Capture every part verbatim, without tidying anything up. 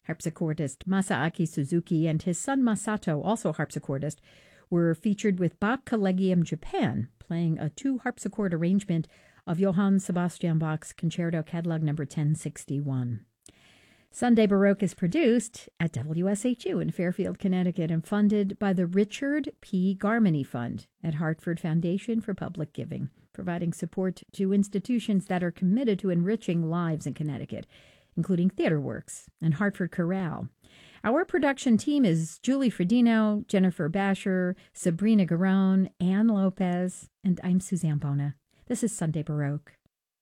Harpsichordist Masaaki Suzuki and his son Masato, also harpsichordist, were featured with Bach Collegium Japan, playing a two-harpsichord arrangement of Johann Sebastian Bach's Concerto Catalog number ten sixty-one. Sunday Baroque is produced at W S H U in Fairfield, Connecticut, and funded by the Richard P. Garmany Fund at Hartford Foundation for Public Giving, providing support to institutions that are committed to enriching lives in Connecticut, including TheaterWorks and Hartford Chorale. Our production team is Julie Fredino, Jennifer Basher, Sabrina Garone, Ann Lopez, and I'm Suzanne Bona. This is Sunday Baroque.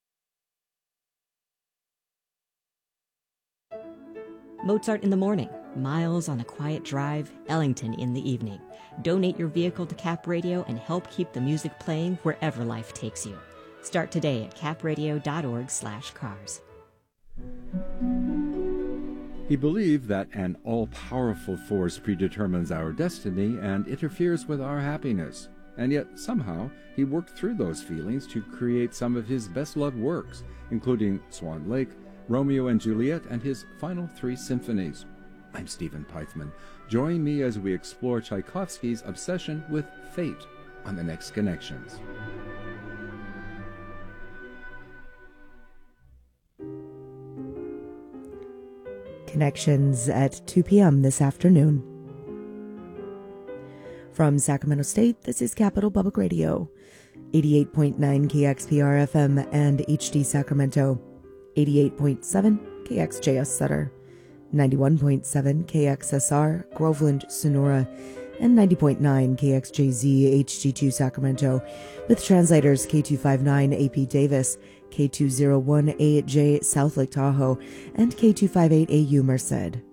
Mozart in the morning, Miles on a quiet drive, Ellington in the evening. Donate your vehicle to Cap Radio and help keep the music playing wherever life takes you. Start today at capradio.org slash cars. He believed that an all-powerful force predetermines our destiny and interferes with our happiness. And yet, somehow, he worked through those feelings to create some of his best-loved works, including Swan Lake, Romeo and Juliet, and his final three symphonies. I'm Stephen Peithman. Join me as we explore Tchaikovsky's obsession with fate on the next Connections. Connections at two p.m. this afternoon. From Sacramento State, this is Capital Public Radio, eighty-eight point nine K X P R F M and H D Sacramento, eighty-eight point seven K X J S Sutter, ninety-one point seven K X S R Groveland, Sonora, and ninety point nine K X J Z H G two Sacramento, with translators K two fifty-nine A P Davis, K two oh one A J South Lake Tahoe, and K two fifty-eight A U Merced.